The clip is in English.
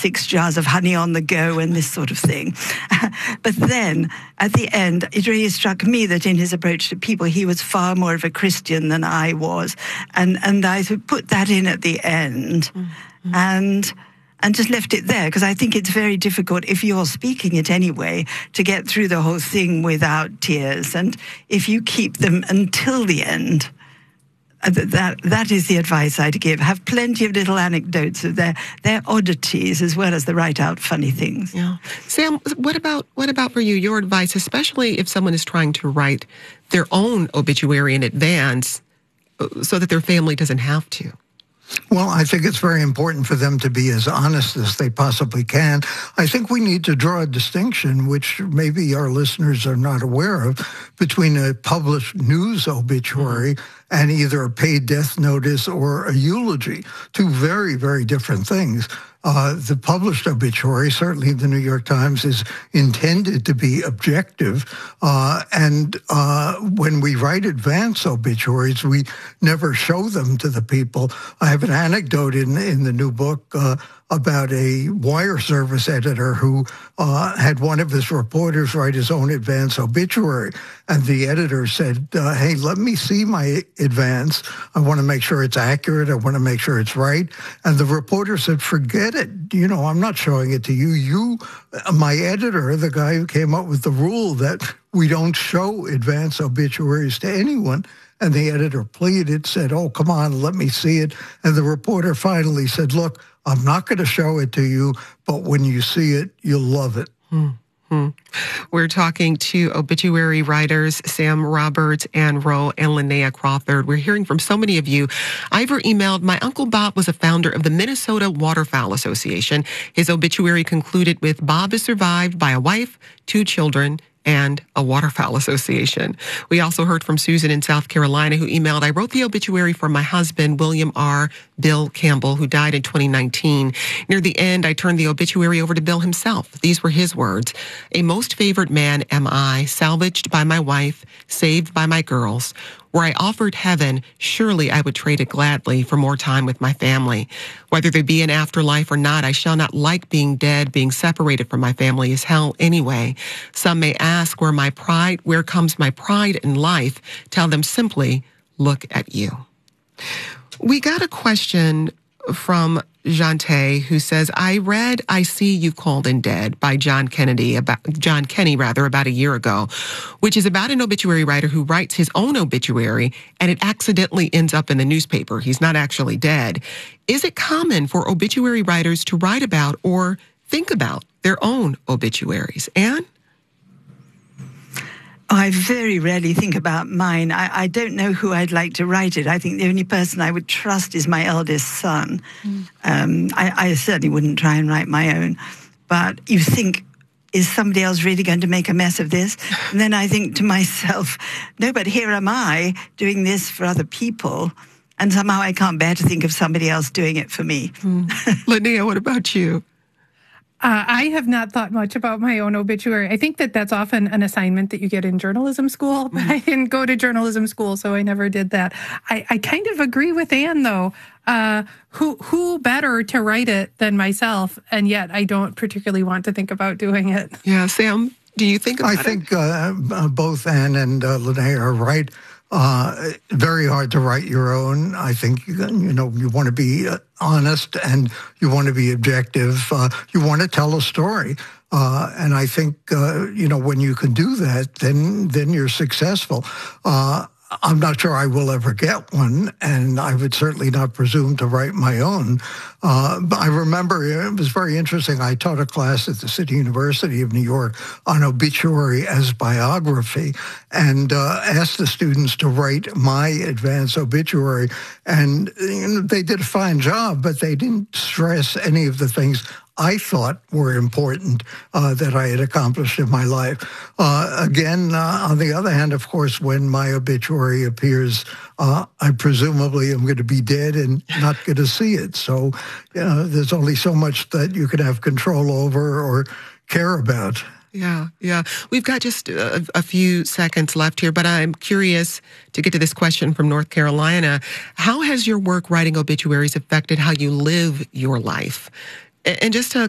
6 jars of honey on the go and this sort of thing. But then, at the end, it really struck me that in his approach to people, he was far more of a Christian than I was. And I put that in at the end. And just left it there, because I think it's very difficult, if you're speaking it anyway, to get through the whole thing without tears. And if you keep them until the end, that is the advice I'd give. Have plenty of little anecdotes of their oddities, as well as the right out funny things. Yeah. Sam, what about for you, your advice, especially if someone is trying to write their own obituary in advance so that their family doesn't have to? Well, I think it's very important for them to be as honest as they possibly can. I think we need to draw a distinction, which maybe our listeners are not aware of, between a published news obituary and either a paid death notice or a eulogy. Two very, very different things. The published obituary, certainly the New York Times, is intended to be objective. And when we write advance obituaries, we never show them to the people. I have an anecdote in the new book about a wire service editor who had one of his reporters write his own advance obituary. And the editor said, hey, let me see my advance. I want to make sure it's accurate. I want to make sure it's right. And the reporter said, forget it. You know, I'm not showing it to you. You, my editor, the guy who came up with the rule that we don't show advance obituaries to anyone. And the editor pleaded, said, oh, come on, let me see it. And the reporter finally said, look, I'm not going to show it to you, but when you see it, you'll love it. We're talking to obituary writers Sam Roberts, Ann Wroe, and Linnea Crawford. We're hearing from so many of you. Ivor emailed, my Uncle Bob was a founder of the Minnesota Waterfowl Association. His obituary concluded with, Bob is survived by a wife, 2 children, and a waterfowl association. We also heard from Susan in South Carolina, who emailed, I wrote the obituary for my husband, William R. Bill Campbell, who died in 2019. Near the end, I turned the obituary over to Bill himself. These were his words. A most favored man am I, salvaged by my wife, saved by my girls. Were I offered heaven, surely I would trade it gladly for more time with my family. Whether there be an afterlife or not, I shall not like being dead. Being separated from my family is hell anyway. Some may ask where comes my pride in life? Tell them simply, look at you. We got a question from Jante, who says, I read I See You Called in Dead by John Kenney about a year ago, which is about an obituary writer who writes his own obituary and it accidentally ends up in the newspaper. He's not actually dead. Is it common for obituary writers to write about or think about their own obituaries? Anne? I very rarely think about mine. I don't know who I'd like to write it. I think the only person I would trust is my eldest son. I certainly wouldn't try and write my own. But you think, is somebody else really going to make a mess of this? And then I think to myself, no, but here am I doing this for other people. And somehow I can't bear to think of somebody else doing it for me. Linnea, what about you? I have not thought much about my own obituary. I think that's often an assignment that you get in journalism school, but I didn't go to journalism school, so I never did that. I kind of agree with Anne, though. Who better to write it than myself? And yet I don't particularly want to think about doing it. Yeah, Sam, do you think about it? I think both Anne and Linnea are right. Very hard to write your own. I think, you want to be honest and you want to be objective. You want to tell a story. And I think, when you can do that, then you're successful. I'm not sure I will ever get one, and I would certainly not presume to write my own. But I remember it was very interesting. I taught a class at the City University of New York on obituary as biography and asked the students to write my advance obituary. And they did a fine job, but they didn't stress any of the things I thought were important that I had accomplished in my life. Again, on the other hand, of course, when my obituary appears, I presumably am going to be dead and not going to see it. So there's only so much that you can have control over or care about. Yeah. We've got just a few seconds left here, but I'm curious to get to this question from North Carolina. How has your work writing obituaries affected how you live your life? And just to